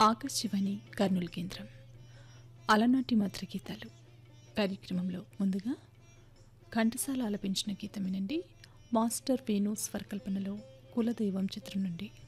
ఆకాశవాణి కర్నూలు కేంద్రం అలనాటి మధుర గీతాలు కార్యక్రమంలో ముందుగా ఘంటసాల ఆలపించిన గీతం వినండి. మాస్టర్ వేణు స్వరకల్పనలో కులదైవం చిత్రం నుండి.